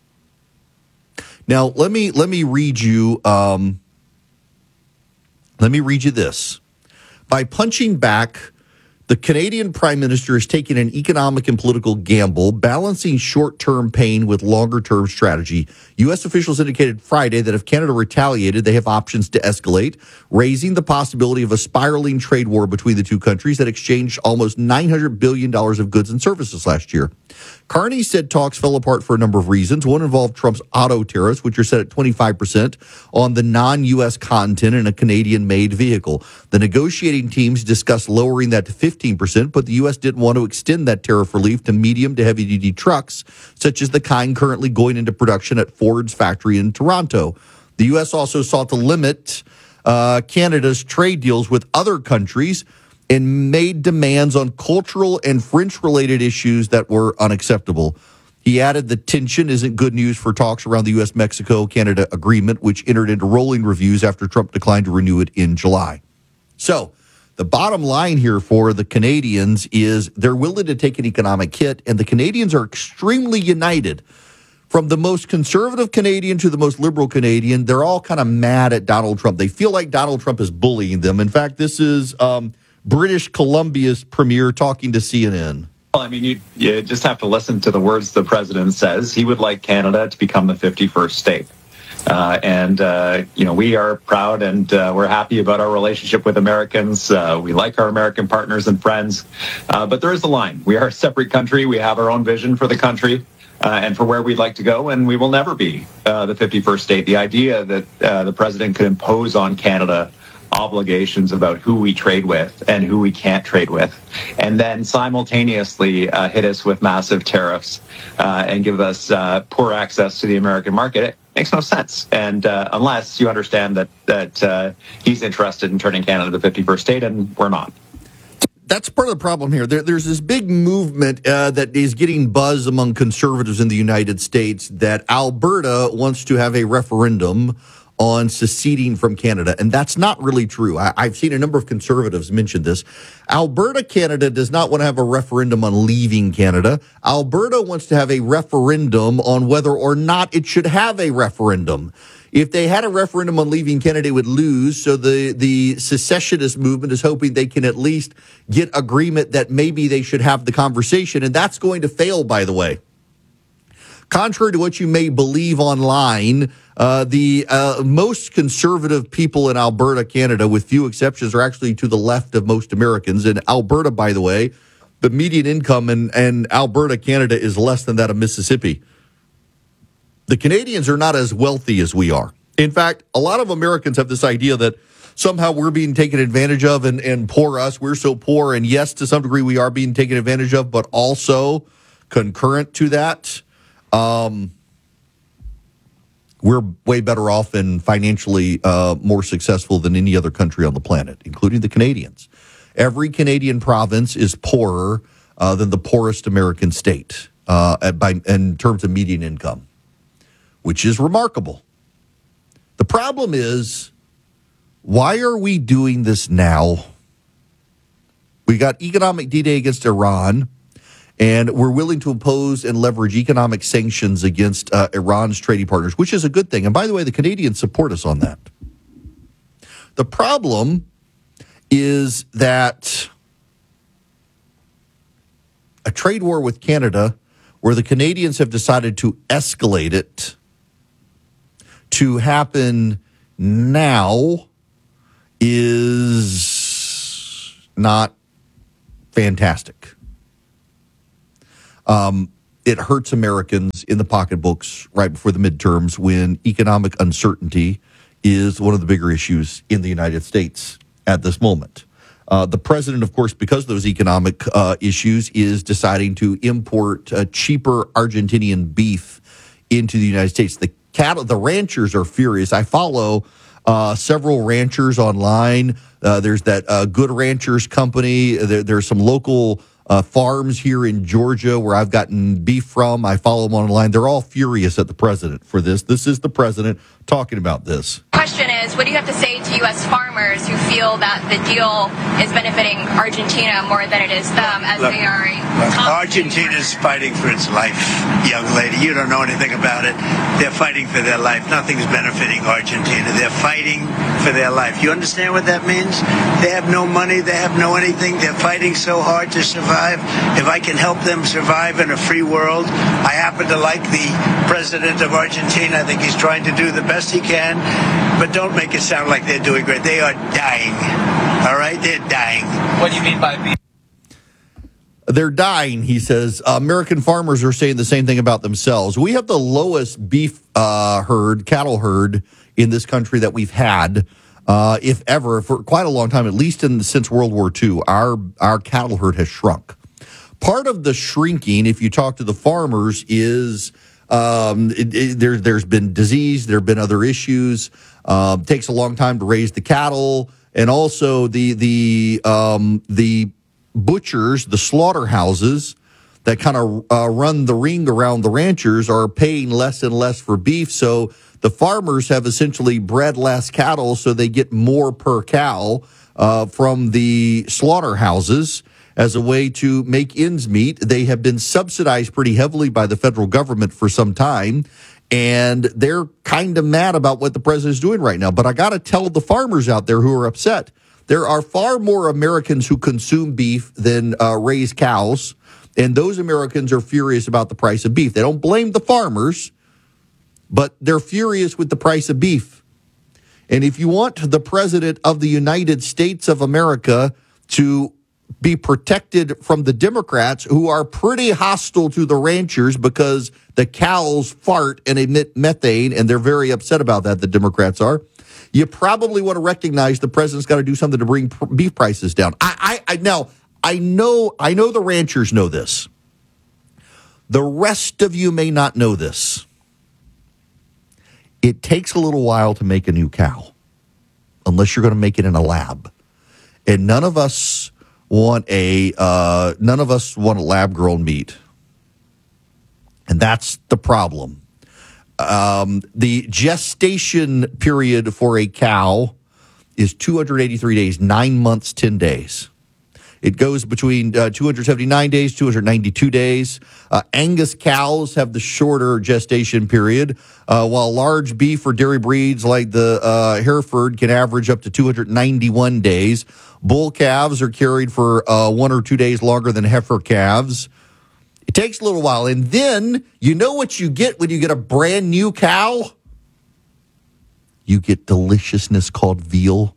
Now, let me read you. Let me read you this. By punching back The Canadian Prime Minister is taking an economic and political gamble, balancing short-term pain with longer-term strategy. U.S. officials indicated Friday that if Canada retaliated, they have options to escalate, raising the possibility of a spiraling trade war between the two countries that exchanged almost $900 billion of goods and services last year. Carney said talks fell apart for a number of reasons. One involved Trump's auto tariffs, which are set at 25% on the non-U.S. content in a Canadian-made vehicle. The negotiating teams discussed lowering that to 15%, but the U.S. didn't want to extend that tariff relief to medium to heavy-duty trucks, such as the kind currently going into production at Ford's factory in Toronto. The U.S. also sought to limit Canada's trade deals with other countries and made demands on cultural and French-related issues that were unacceptable. He added the tension isn't good news for talks around the U.S.-Mexico-Canada agreement, which entered into rolling reviews after Trump declined to renew it in July. So the bottom line here for the Canadians is they're willing to take an economic hit, and the Canadians are extremely united. From the most conservative Canadian to the most liberal Canadian, they're all kind of mad at Donald Trump. They feel like Donald Trump is bullying them. In fact, this is British Columbia's premier talking to CNN. Well, I mean, you just have to listen to the words the president says. He would like Canada to become the 51st state. We are proud and we're happy about our relationship with Americans. We like our American partners and friends. But there is a line. We are a separate country. We have our own vision for the country and for where we'd like to go. And we will never be the 51st state. The idea that the president could impose on Canada obligations about who we trade with and who we can't trade with, and then simultaneously hit us with massive tariffs and give us poor access to the American market, it makes no sense. And unless you understand that he's interested in turning Canada the 51st state, and we're not. That's part of the problem here. There's this big movement that is getting buzz among conservatives in the United States that Alberta wants to have a referendum on seceding from Canada, and that's not really true. I've seen a number of conservatives mention this. Alberta, Canada does not want to have a referendum on leaving Canada. Alberta wants to have a referendum on whether or not it should have a referendum. If they had a referendum on leaving Canada, it would lose, so the secessionist movement is hoping they can at least get agreement that maybe they should have the conversation, and that's going to fail, by the way. Contrary to what you may believe online, the most conservative people in Alberta, Canada, with few exceptions, are actually to the left of most Americans. In Alberta, by the way, the median income in Alberta, Canada, is less than that of Mississippi. The Canadians are not as wealthy as we are. In fact, a lot of Americans have this idea that somehow we're being taken advantage of and poor us. We're so poor. And yes, to some degree, we are being taken advantage of, but also concurrent to that, we're way better off and financially more successful than any other country on the planet, including the Canadians. Every Canadian province is poorer than the poorest American state in terms of median income, which is remarkable. The problem is, why are we doing this now? We got economic D-Day against Iran, and we're willing to impose and leverage economic sanctions against Iran's trading partners, which is a good thing. And by the way, the Canadians support us on that. The problem is that a trade war with Canada, where the Canadians have decided to escalate it to happen now, is not fantastic. It hurts Americans in the pocketbooks right before the midterms when economic uncertainty is one of the bigger issues in the United States at this moment. The president, of course, because of those economic issues, is deciding to import cheaper Argentinian beef into the United States. The ranchers are furious. I follow several ranchers online. There's that Good Ranchers company. There's some local farms here in Georgia where I've gotten beef from. I follow them online. They're all furious at the president for this. This is the president talking about this. Question is, what do you have to say to U.S. farmers farmers who feel that the deal is benefiting Argentina more than it is them, as they are Argentina's fighting for its life, young lady. You don't know anything about it. They're fighting for their life. Nothing's benefiting Argentina. They're fighting for their life. You understand what that means? They have no money. They have no anything. They're fighting so hard to survive. If I can help them survive in a free world, I happen to like the president of Argentina. I think he's trying to do the best he can, but don't make it sound like they're doing great. They are dying. All right? They're dying. What do you mean by beef? They're dying, he says. American farmers are saying the same thing about themselves. We have the lowest beef cattle herd in this country that we've had, if ever, for quite a long time, at least since World War II. Our cattle herd has shrunk. Part of the shrinking, if you talk to the farmers, is there's been disease, there have been other issues. It takes a long time to raise the cattle, and also the butchers, the slaughterhouses that kind of run the ring around the ranchers are paying less and less for beef. So the farmers have essentially bred less cattle, so they get more per cow from the slaughterhouses as a way to make ends meet. They have been subsidized pretty heavily by the federal government for some time, and they're kind of mad about what the president is doing right now. But I got to tell the farmers out there who are upset, there are far more Americans who consume beef than raise cows, and those Americans are furious about the price of beef. They don't blame the farmers, but they're furious with the price of beef. And if you want the president of the United States of America to be protected from the Democrats, who are pretty hostile to the ranchers because the cows fart and emit methane, and they're very upset about that, the Democrats are, you probably want to recognize the president's got to do something to bring beef prices down. I know the ranchers know this. The rest of you may not know this. It takes a little while to make a new cow, unless you're going to make it in a lab. And none of us want a lab-grown meat. And that's the problem. The gestation period for a cow is 283 days, 9 months, 10 days. It goes between 279 days, 292 days. Angus cows have the shorter gestation period, while large beef or dairy breeds like the Hereford can average up to 291 days. Bull calves are carried for 1 or 2 days longer than heifer calves. It takes a little while. And then, you know what you get when you get a brand new cow? You get deliciousness called veal.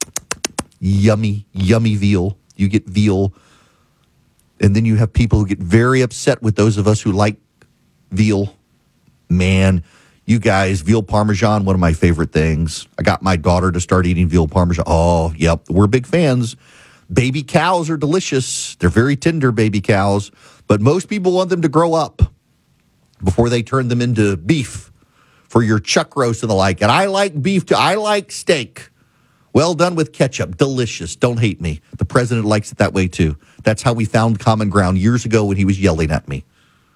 Yummy, yummy veal. You get veal. And then you have people who get very upset with those of us who like veal. Man, you guys, veal parmesan, one of my favorite things. I got my daughter to start eating veal parmesan. Oh, yep, we're big fans. Baby cows are delicious. They're very tender baby cows. But most people want them to grow up before they turn them into beef for your chuck roast and the like. And I like beef too. I like steak. Well done with ketchup. Delicious. Don't hate me. The president likes it that way too. That's how we found common ground years ago when he was yelling at me.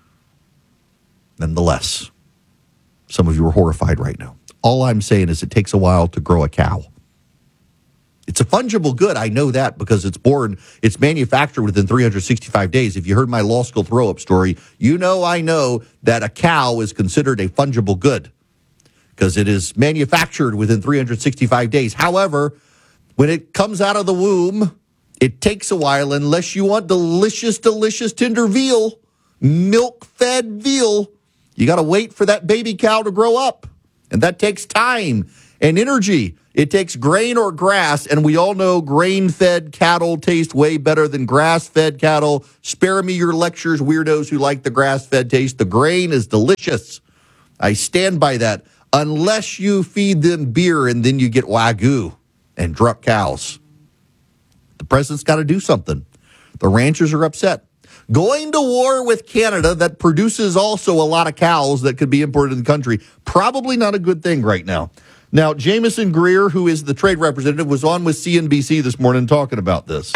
Nonetheless, some of you are horrified right now. All I'm saying is it takes a while to grow a cow. It's a fungible good. I know that because it's manufactured within 365 days. If you heard my law school throw-up story, I know that a cow is considered a fungible good because it is manufactured within 365 days. However, when it comes out of the womb, it takes a while unless you want delicious, delicious tender veal, milk-fed veal. You got to wait for that baby cow to grow up, and that takes time and energy. It takes grain or grass, and we all know grain-fed cattle taste way better than grass-fed cattle. Spare me your lectures, weirdos who like the grass-fed taste. The grain is delicious. I stand by that, unless you feed them beer and then you get Wagyu and drop cows. The president's got to do something. The ranchers are upset. Going to war with Canada that produces also a lot of cows that could be imported in the country, probably not a good thing right now. Now, Jameson Greer, who is the trade representative, was on with CNBC this morning talking about this.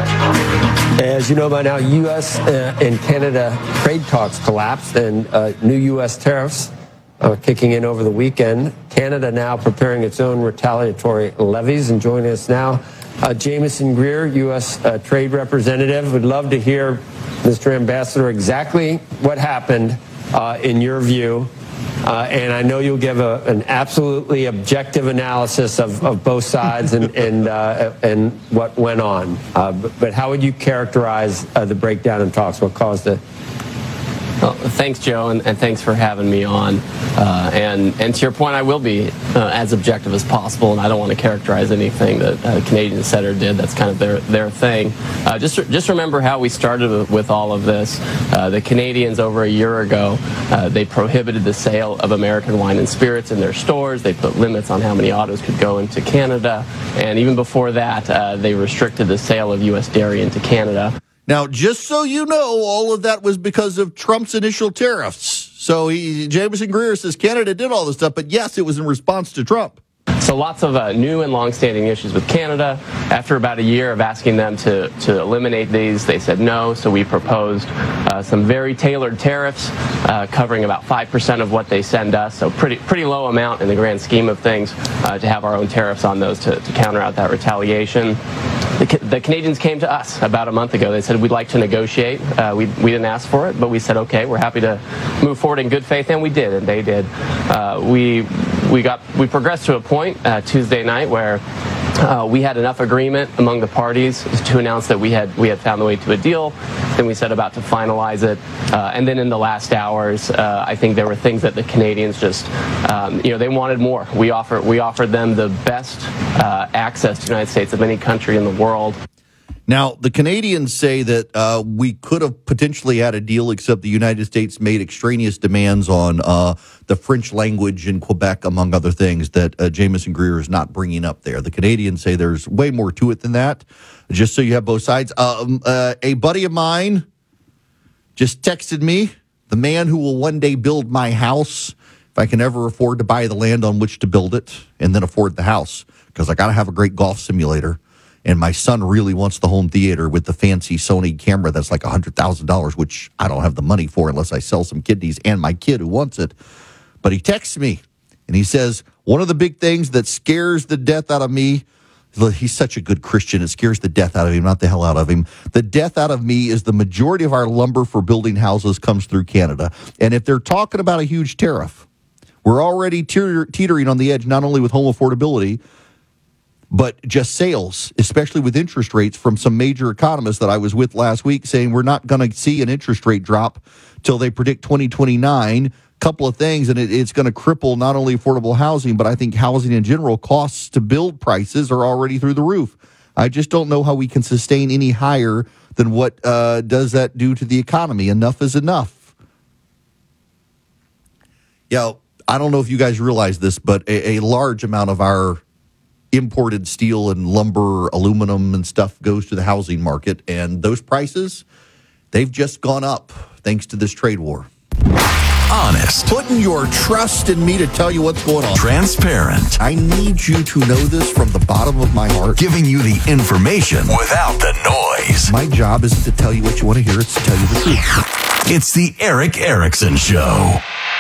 As you know by now, U.S. and Canada trade talks collapsed and new U.S. tariffs kicking in over the weekend. Canada now preparing its own retaliatory levies. And joining us now, Jamieson Greer, U.S. Trade Representative. Would love to hear, Mr. Ambassador, exactly what happened in your view. And I know you'll give an absolutely objective analysis of both sides and what went on. But how would you characterize the breakdown in talks? What caused it? Well, thanks, Joe, and thanks for having me on. And to your point, I will be as objective as possible, and I don't want to characterize anything that a Canadian senator did. That's kind of their thing. Just remember how we started with all of this. The Canadians over a year ago, they prohibited the sale of American wine and spirits in their stores. They put limits on how many autos could go into Canada. And even before that, they restricted the sale of U.S. dairy into Canada. Now, just so you know, all of that was because of Trump's initial tariffs. So Jamieson Greer says Canada did all this stuff, but yes, it was in response to Trump. So lots of new and long-standing issues with Canada. After about a year of asking them to eliminate these, they said no. So we proposed some very tailored tariffs covering about 5% of what they send us. So pretty low amount in the grand scheme of things to have our own tariffs on those to counter out that retaliation. The Canadians came to us about a month ago. They said, we'd like to negotiate. We didn't ask for it, but we said, okay, we're happy to move forward in good faith, and we did, and they did. We progressed to a point Tuesday night where we had enough agreement among the parties to announce that we had found the way to a deal. Then we set about to finalize it. And then in the last hours, I think there were things that the Canadians just, they wanted more. We offered them the best access to the United States of any country in the world. Now, the Canadians say that we could have potentially had a deal, except the United States made extraneous demands on the French language in Quebec, among other things, that Jamieson Greer is not bringing up there. The Canadians say there's way more to it than that, just so you have both sides. A buddy of mine just texted me, the man who will one day build my house, if I can ever afford to buy the land on which to build it and then afford the house, because I got to have a great golf simulator. And my son really wants the home theater with the fancy Sony camera that's like $100,000, which I don't have the money for unless I sell some kidneys and my kid who wants it. But he texts me, and he says, one of the big things that scares the death out of me, he's such a good Christian, it scares the death out of him, not the hell out of him. The death out of me is the majority of our lumber for building houses comes through Canada. And if they're talking about a huge tariff, we're already teetering on the edge, not only with home affordability, but just sales, especially with interest rates from some major economists that I was with last week saying we're not going to see an interest rate drop till they predict 2029. Couple of things, and it's going to cripple not only affordable housing, but I think housing in general. Costs to build prices are already through the roof. I just don't know how we can sustain any higher than what does that do to the economy. Enough is enough. Yeah, I don't know if you guys realize this, but a large amount of our imported steel and lumber, aluminum and stuff goes to the housing market, and those prices, they've just gone up thanks to this trade war. Honest. Putting your trust in me to tell you what's going on. Transparent. I need you to know this from the bottom of my heart. Giving you the information without the noise. My job isn't to tell you what you want to hear, it's to tell you the truth. It's the Eric Erickson Show.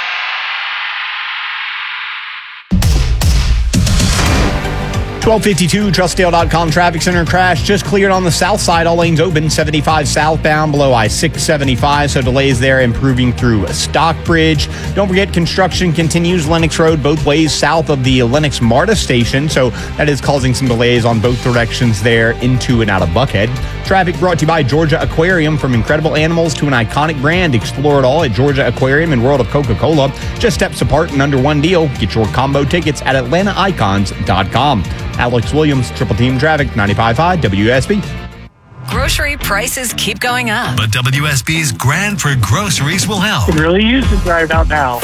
1252 Trustdale.com traffic center crash just cleared on the south side. All lanes open. 75 southbound below I-675. So delays there improving through Stockbridge. Don't forget construction continues Lenox Road both ways south of the Lenox MARTA station. So that is causing some delays on both directions there into and out of Buckhead. Traffic brought to you by Georgia Aquarium. From incredible animals to an iconic brand, explore it all at Georgia Aquarium and World of Coca-Cola. Just steps apart and under one deal. Get your combo tickets at AtlantaIcons.com. Alex Williams, Triple Team Traffic, 95.5 WSB. Grocery prices keep going up. But WSB's Grant for Groceries will help. Could really use the drive out now.